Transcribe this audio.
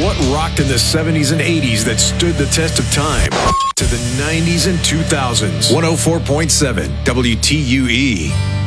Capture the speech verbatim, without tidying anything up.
what rocked in the seventies and eighties that stood the test of time to the nineties and two thousands. one oh four point seven W T U E.